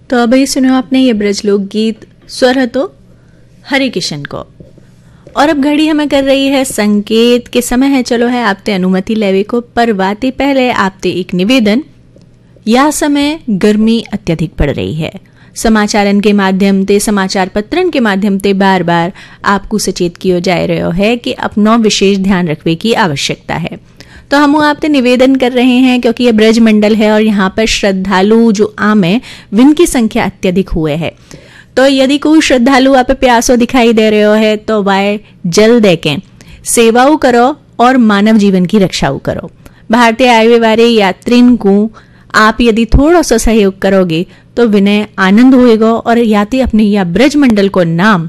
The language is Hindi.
तो अभी सुनो आपने ये ब्रज लोक गीत स्वर है तो हरि किशन को। और अब घड़ी हमें कर रही है संकेत के समय है चलो है आपते अनुमति लेवे को, पर वाते पहले आपते एक निवेदन। यह समय गर्मी अत्यधिक पड़ रही है। समाचारन के माध्यम ते समाचार पत्रन के माध्यम ते बार बार आपको सचेत किया जा रहा है कि अपनो विशेष ध्यान रखने की आवश्यकता है। तो हम आपसे निवेदन कर रहे हैं क्योंकि ये ब्रज मंडल है और यहाँ पर श्रद्धालु जो आम है जिनकी संख्या अत्यधिक हुए है। तो यदि कोई श्रद्धालु आप प्यासो दिखाई दे रहे हो है तो वह जल देके सेवाओं करो और मानव जीवन की रक्षाओं करो। भारतीय आए वाले यात्रियों को आप यदि थोड़ा सा सहयोग करोगे तो विनय आनंद होएगा और याति अपने या ब्रज मंडल को नाम